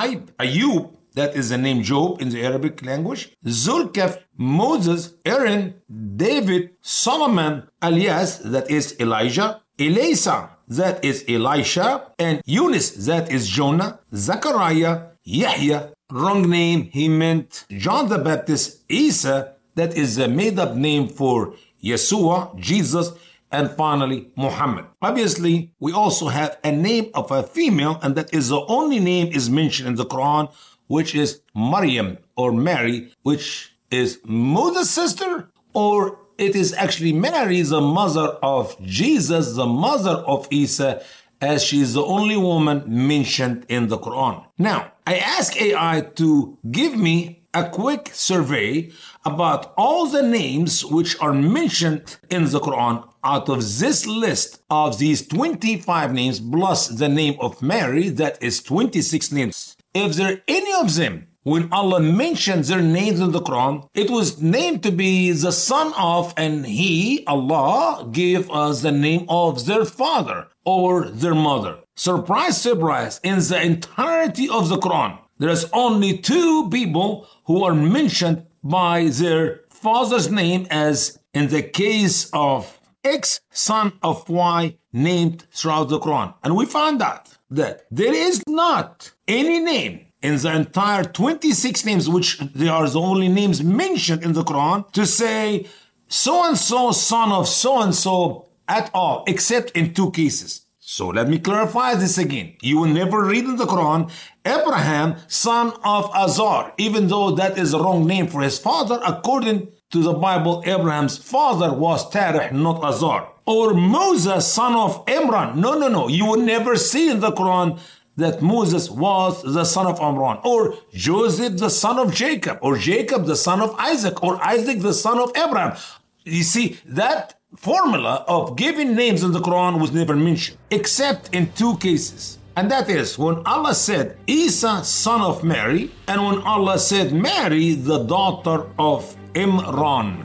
Shu'aib, Ayub, that is the name Job in the Arabic language, Zulkif, Moses, Aaron, David, Solomon, Elias, that is Elijah, Elisa, that is Elisha, and Yunus, that is Jonah, Zechariah, Yahya, wrong name, he meant John the Baptist, Isa, that is a made-up name for Yeshua, Jesus, and finally Muhammad. Obviously, we also have a name of a female, and that is the only name is mentioned in the Quran, which is Maryam or Mary, which is Moses' sister, or it is actually Mary, the mother of Jesus, the mother of Isa, as she is the only woman mentioned in the Quran. Now, I asked AI to give me a quick survey about all the names which are mentioned in the Quran. Out of this list of these 25 names plus the name of Mary, that is 26 names. If there are any of them, when Allah mentions their names in the Quran, it was named to be the son of, and He, Allah, gave us the name of their father or their mother. Surprise, surprise, in the entirety of the Quran, there's only 2 people who are mentioned by their father's name, as in the case of X, son of Y, named throughout the Quran. And we found out that there is not any name in the entire 26 names, which they are the only names mentioned in the Quran, to say so-and-so, son of so-and-so at all, except in 2 cases. So let me clarify this again. You will never read in the Quran, Abraham, son of Azar, even though that is the wrong name for his father. According to the Bible, Abraham's father was Terah, not Azar. Or Moses, son of Imran. No. You will never see in the Quran that Moses was the son of Imran. Or Joseph, the son of Jacob. Or Jacob, the son of Isaac. Or Isaac, the son of Abraham. You see, that formula of giving names in the Quran was never mentioned, except in 2 cases. And that is when Allah said Isa, son of Mary, and when Allah said Mary, the daughter of Imran.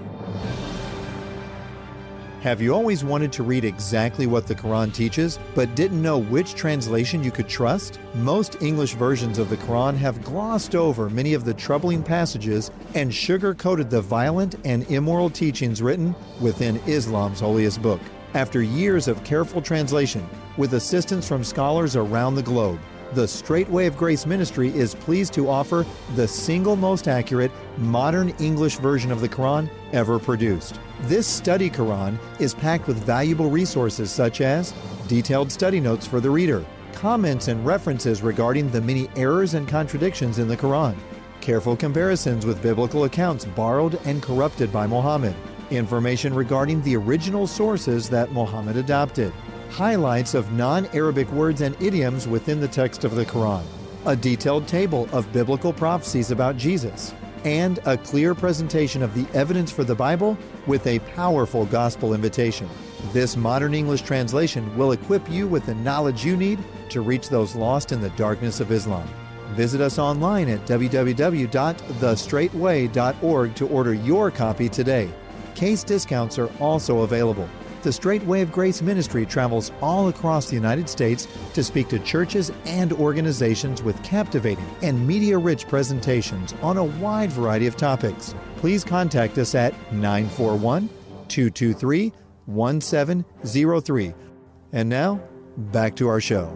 Have you always wanted to read exactly what the Quran teaches, but didn't know which translation you could trust? Most English versions of the Quran have glossed over many of the troubling passages and sugar-coated the violent and immoral teachings written within Islam's holiest book. After years of careful translation, with assistance from scholars around the globe, the Straight Way of Grace Ministry is pleased to offer the single most accurate modern English version of the Quran ever produced. This study Quran is packed with valuable resources such as detailed study notes for the reader, comments and references regarding the many errors and contradictions in the Quran, careful comparisons with biblical accounts borrowed and corrupted by Muhammad, information regarding the original sources that Muhammad adopted, highlights of non-Arabic words and idioms within the text of the Quran, a detailed table of biblical prophecies about Jesus, and a clear presentation of the evidence for the Bible with a powerful gospel invitation. This modern English translation will equip you with the knowledge you need to reach those lost in the darkness of Islam. Visit us online at www.thestraightway.org to order your copy today. Case discounts are also available. The Straight Way of Grace Ministry travels all across the United States to speak to churches and organizations with captivating and media-rich presentations on a wide variety of topics. Please contact us at 941-223-1703. And now, back to our show.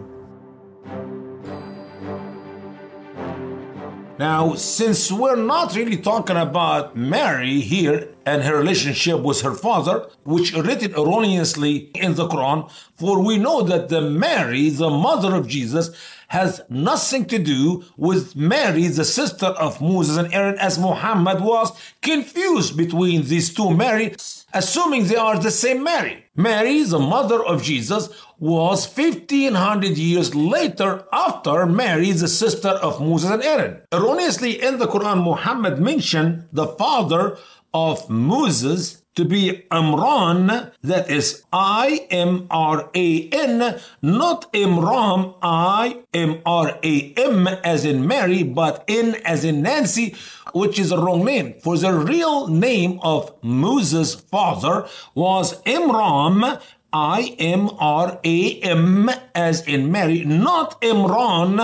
Now, since we're not really talking about Mary here and her relationship with her father, which written erroneously in the Quran, for we know that the Mary, the mother of Jesus, has nothing to do with Mary, the sister of Moses and Aaron, as Muhammad was confused between these 2 Mary, assuming they are the same Mary. Mary, the mother of Jesus, was 1500 years later after Mary, the sister of Moses and Aaron. Erroneously in the Quran, Muhammad mentioned the father of Moses to be Imran, that is I-M-R-A-N, not Imram, I-M-R-A-M as in Mary, but N as in Nancy, which is a wrong name. For the real name of Moses' father was Imram, I-M-R-A-M as in Mary, not Imran,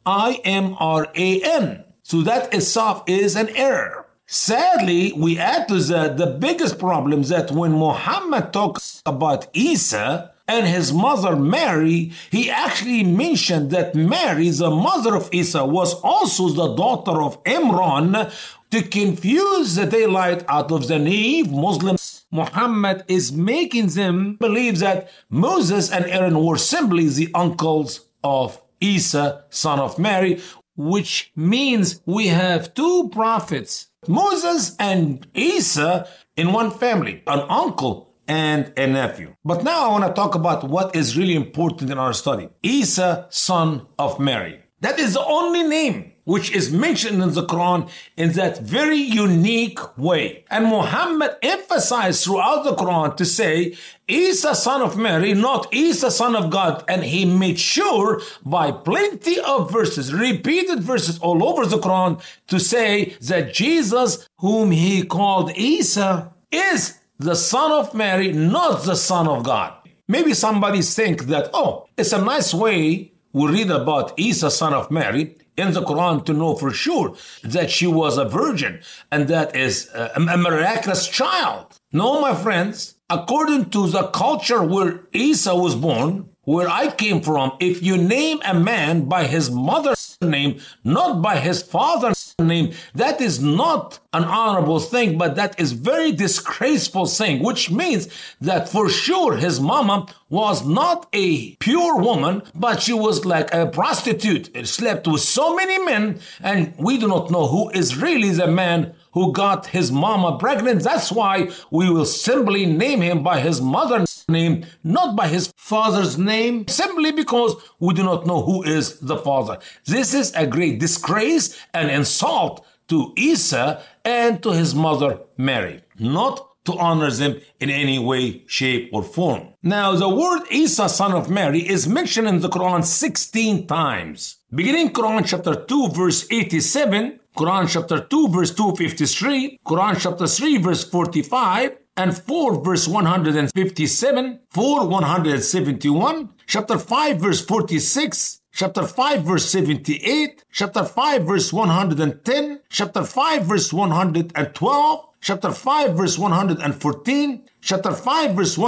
Imran. So that itself is an error. Sadly, we add to that the biggest problem that when Muhammad talks about Isa and his mother Mary, he actually mentioned that Mary, the mother of Isa, was also the daughter of Imran, to confuse the daylight out of the naive Muslims. Muhammad is making them believe that Moses and Aaron were simply the uncles of Isa, son of Mary, which means we have two prophets, Moses and Isa, in one family, an uncle and a nephew. But now I want to talk about what is really important in our study. Isa, son of Mary. That is the only name which is mentioned in the Quran in that very unique way. And Muhammad emphasized throughout the Quran to say, Isa, son of Mary, not Isa, son of God. And he made sure by plenty of verses, repeated verses all over the Quran, to say that Jesus, whom he called Isa, is the son of Mary, not the son of God. Maybe somebody think that, it's a nice way we read about Isa, son of Mary, in the Quran to know for sure that she was a virgin and that is a miraculous child. No, my friends, according to the culture where Isa was born, where I came from, if you name a man by his mother's name, not by his father's name, that is not an honorable thing, but that is very disgraceful thing, which means that for sure his mama was not a pure woman, but she was like a prostitute. It slept with so many men, and we do not know who is really the man who got his mama pregnant. That's why we will simply name him by his mother's name, not by his father's name, simply because we do not know who is the father. This is a great disgrace and insult to Isa and to his mother Mary, not to honor them in any way, shape, or form. Now, the word Isa, son of Mary, is mentioned in the Quran 16 times. Beginning Quran chapter 2, verse 87, Quran chapter 2, verse 253, Quran chapter 3, verse 45, and 4, verse 157, 4, 171, chapter 5, verse 46, chapter 5, verse 78, chapter 5, verse 110, chapter 5, verse 112, chapter 5, verse 114, chapter 5, verse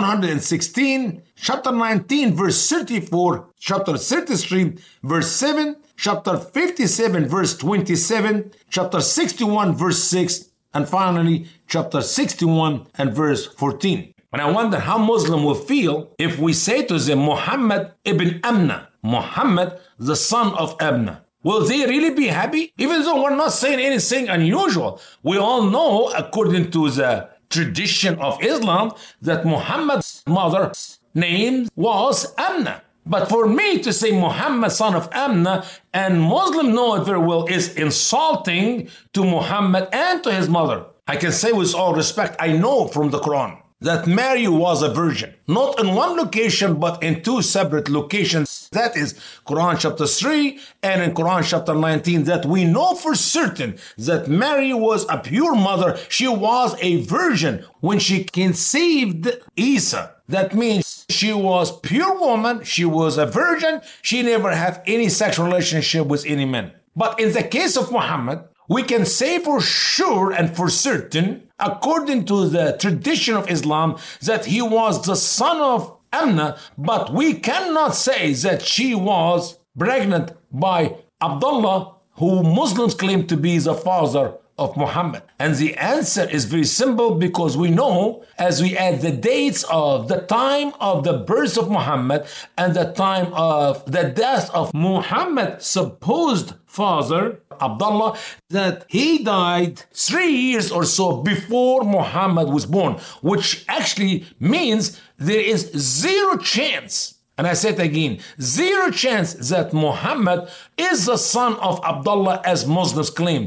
116, chapter 19, verse 34, chapter 33, verse 7, chapter 57, verse 27, chapter 61, verse 6, and finally, chapter 61 and verse 14. And I wonder how Muslim will feel if we say to them, Muhammad ibn Amna, Muhammad, the son of Amna. Will they really be happy? Even though we're not saying anything unusual. We all know, according to the tradition of Islam, that Muhammad's mother's name was Amna. But for me to say Muhammad, son of Amna, and Muslim know it very well, is insulting to Muhammad and to his mother. I can say with all respect, I know from the Quran that Mary was a virgin. Not in one location, but in two separate locations. That is Quran chapter 3 and in Quran chapter 19, that we know for certain that Mary was a pure mother. She was a virgin when she conceived Isa. That means she was pure woman, she was a virgin, she never had any sexual relationship with any man. But in the case of Muhammad, we can say for sure and for certain, according to the tradition of Islam, that he was the son of Amna, but we cannot say that she was pregnant by Abdullah, who Muslims claim to be the father of Muhammad. And the answer is very simple, because we know as we add the dates of the time of the birth of Muhammad and the time of the death of Muhammad's supposed father, Abdullah, that he died 3 years or so before Muhammad was born, which actually means there is zero chance. And I said again, zero chance that Muhammad is the son of Abdullah as Muslims claim,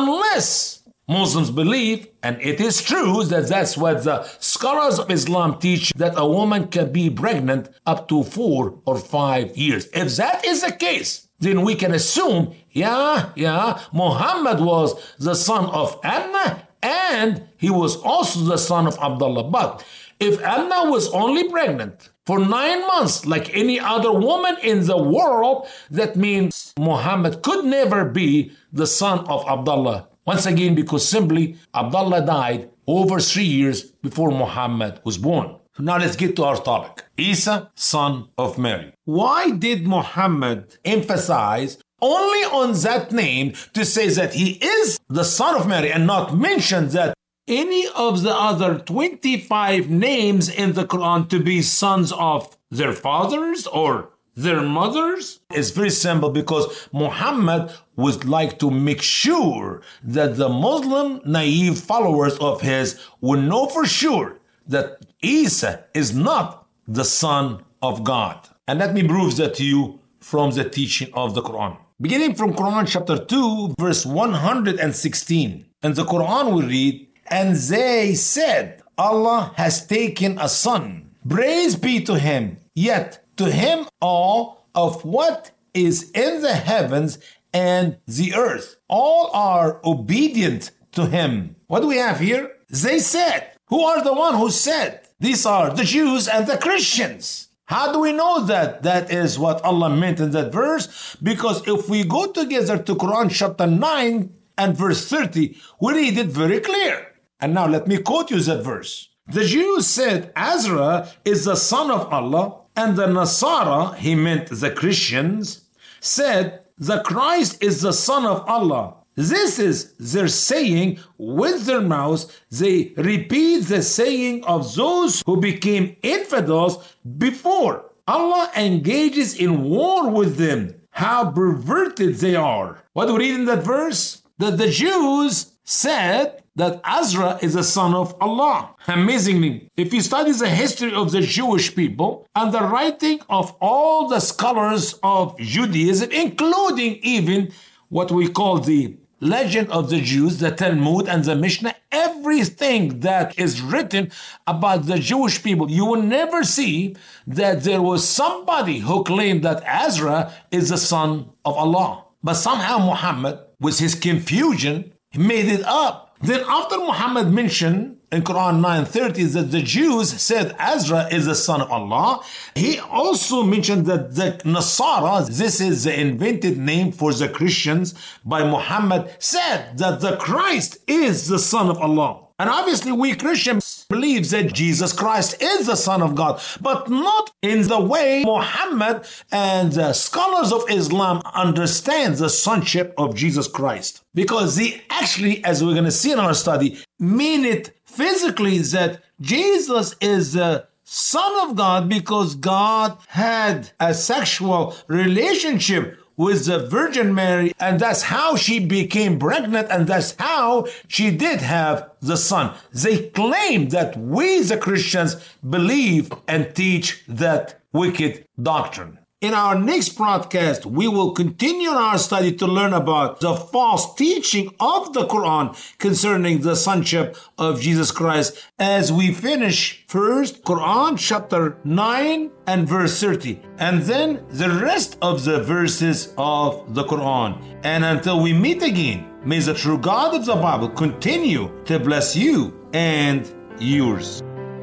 unless Muslims believe, and it is true that that's what the scholars of Islam teach, that a woman can be pregnant up to 4 or 5 years. If that is the case, then we can assume, Muhammad was the son of Amna and he was also the son of Abdullah. But If Amna was only pregnant for 9 months like any other woman in the world, that means Muhammad could never be the son of Abdullah. Once again, because simply Abdullah died over 3 years before Muhammad was born. Now let's get to our topic. Isa, son of Mary. Why did Muhammad emphasize only on that name to say that he is the son of Mary and not mention that any of the other 25 names in the Quran to be sons of their fathers or their mothers? It's very simple, because Muhammad would like to make sure that the Muslim naive followers of his will know for sure that Isa is not the son of God. And let me prove that to you from the teaching of the Quran. Beginning from Quran chapter 2, verse 116. In the Quran we read, "And they said, Allah has taken a son. Praise be to him. Yet to him all of what is in the heavens and the earth. All are obedient to him." What do we have here? They said. Who are the one who said? These are the Jews and the Christians. How do we know that? That is what Allah meant in that verse. Because if we go together to Quran chapter 9 and verse 30, we read it very clear. And now let me quote you that verse. The Jews said Azra is the son of Allah, and the Nasara, he meant the Christians, said the Christ is the son of Allah. This is their saying with their mouths. They repeat the saying of those who became infidels before. Allah engages in war with them. How perverted they are. What do we read in that verse? That the Jews said that Azra is the son of Allah. Amazingly, if you study the history of the Jewish people and the writing of all the scholars of Judaism, including even what we call the Legend of the Jews, the Talmud and the Mishnah, everything that is written about the Jewish people, you will never see that there was somebody who claimed that Azra is the son of Allah. But somehow Muhammad, with his confusion, made it up. Then after Muhammad mentioned in Quran 9:30 that the Jews said Azra is the son of Allah, he also mentioned that the Nasara, this is the invented name for the Christians by Muhammad, said that the Christ is the son of Allah. And obviously we Christians believe that Jesus Christ is the Son of God, but not in the way Muhammad and the scholars of Islam understand the sonship of Jesus Christ. Because they actually, as we're going to see in our study, mean it physically that Jesus is the Son of God because God had a sexual relationship with the Virgin Mary, and that's how she became pregnant, and that's how she did have the son. They claim that we, the Christians, believe and teach that wicked doctrine. In our next broadcast, we will continue our study to learn about the false teaching of the Quran concerning the sonship of Jesus Christ as we finish first Quran chapter 9 and verse 30, and then the rest of the verses of the Quran. And until we meet again, may the true God of the Bible continue to bless you and yours.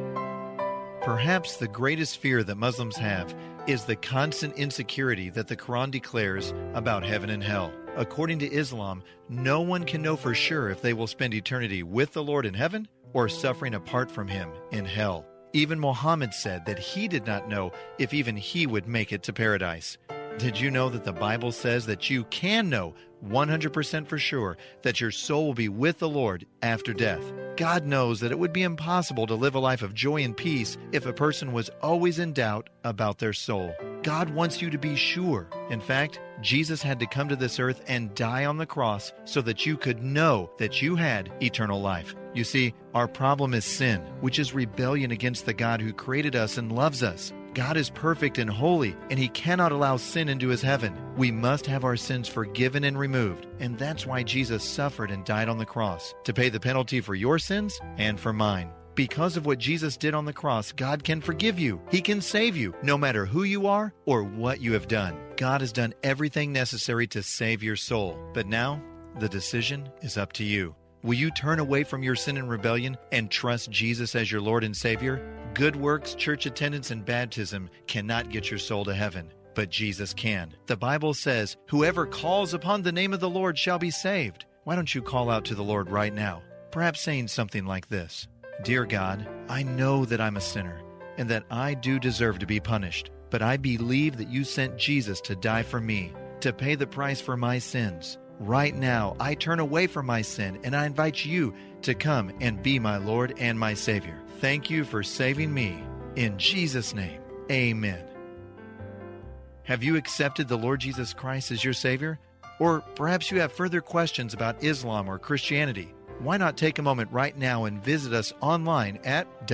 Perhaps the greatest fear that Muslims have is the constant insecurity that the Quran declares about heaven and hell. According to Islam, no one can know for sure if they will spend eternity with the Lord in heaven or suffering apart from Him in hell. Even Muhammad said that he did not know if even he would make it to paradise. Did you know that the Bible says that you can know 100% for sure that your soul will be with the Lord after death? God knows that it would be impossible to live a life of joy and peace if a person was always in doubt about their soul. God wants you to be sure. In fact, Jesus had to come to this earth and die on the cross so that you could know that you had eternal life. You see, our problem is sin, which is rebellion against the God who created us and loves us. God is perfect and holy, and He cannot allow sin into His heaven. We must have our sins forgiven and removed, and that's why Jesus suffered and died on the cross, to pay the penalty for your sins and for mine. Because of what Jesus did on the cross, God can forgive you. He can save you, no matter who you are or what you have done. God has done everything necessary to save your soul. But now, the decision is up to you. Will you turn away from your sin and rebellion and trust Jesus as your Lord and Savior? Good works, church attendance, and baptism cannot get your soul to heaven, but Jesus can. The Bible says, whoever calls upon the name of the Lord shall be saved. Why don't you call out to the Lord right now? Perhaps saying something like this: Dear God, I know that I'm a sinner and that I do deserve to be punished, but I believe that you sent Jesus to die for me, to pay the price for my sins. Right now, I turn away from my sin and I invite you to come and be my Lord and my Savior. Thank you for saving me. In Jesus' name, amen. Have you accepted the Lord Jesus Christ as your Savior? Or perhaps you have further questions about Islam or Christianity. Why not take a moment right now and visit us online at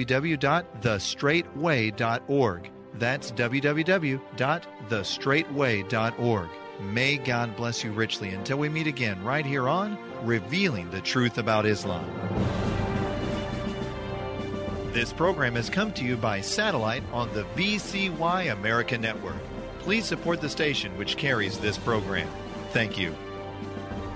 www.thestraightway.org. That's www.thestraightway.org. May God bless you richly until we meet again right here on Revealing the Truth About Islam. This program has come to you by satellite on the VCY America Network. Please support the station which carries this program. Thank you.